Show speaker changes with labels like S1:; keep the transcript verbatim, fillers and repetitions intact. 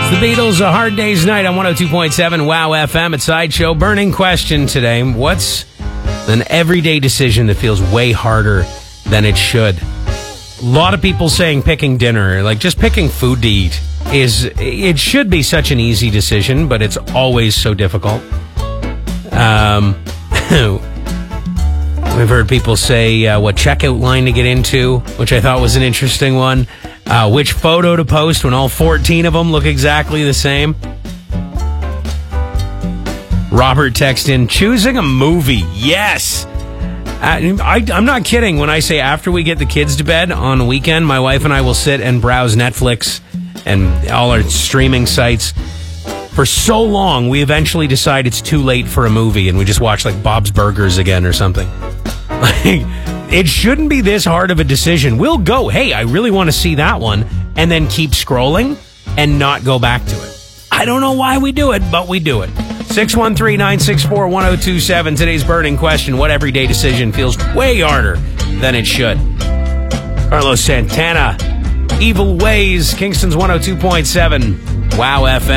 S1: The Beatles, A Hard Day's Night on one oh two point seven Wow F M at Sideshow. Burning question today. What's an everyday decision that feels way harder than it should? A lot of people saying picking dinner, like just picking food to eat, is it should be such an easy decision, but it's always so difficult. Um, we've heard people say uh, what checkout line to get into, which I thought was an interesting one. Uh, which photo to post when all fourteen of them look exactly the same. Robert texted in, choosing a movie. Yes. I, I, I'm not kidding when I say after we get the kids to bed on a weekend, my wife and I will sit and browse Netflix and all our streaming sites. For so long, we eventually decide it's too late for a movie and we just watch like Bob's Burgers again or something. Like, it shouldn't be this hard of a decision. We'll go, hey, I really want to see that one, and then keep scrolling and not go back to it. I don't know why we do it, but we do it. six one three, nine six four, one oh two seven. Today's burning question, what everyday decision feels way harder than it should? Carlos Santana, Evil Ways, Kingston's one oh two point seven Wow F M.